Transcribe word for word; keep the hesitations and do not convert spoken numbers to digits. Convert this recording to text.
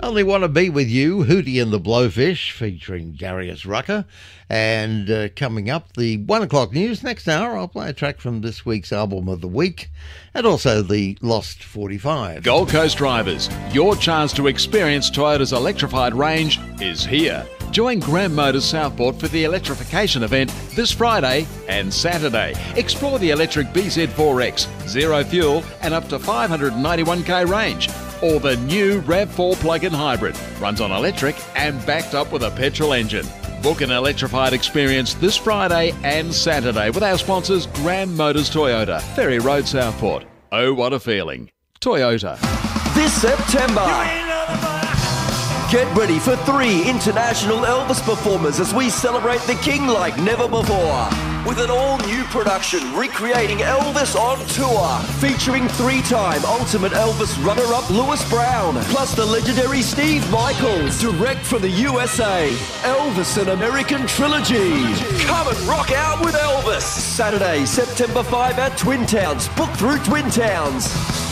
Only Want to Be With You, Hootie and the Blowfish, featuring Darius Rucker. And uh, coming up, the one o'clock news. Next hour, I'll play a track from this week's Album of the Week, and also the Lost forty-five. Gold Coast drivers, your chance to experience Toyota's electrified range is here. Join Graham Motors Southport for the electrification event this Friday and Saturday. Explore the electric B Z four X, zero fuel and up to five hundred ninety-one k range. Or the new RAV four plug-in hybrid, runs on electric and backed up with a petrol engine. Book an electrified experience this Friday and Saturday with our sponsors Graham Motors Toyota, Ferry Road Southport. Oh, what a feeling. Toyota. This September, get ready for three international Elvis performers as we celebrate the King like never before. With an all-new production recreating Elvis on tour, featuring three-time Ultimate Elvis runner-up Louis Brown, plus the legendary Steve Michaels, direct from the U S A. Elvis, an American trilogy. Come and rock out with Elvis. Saturday, September fifth at Twin Towns. Book through Twin Towns.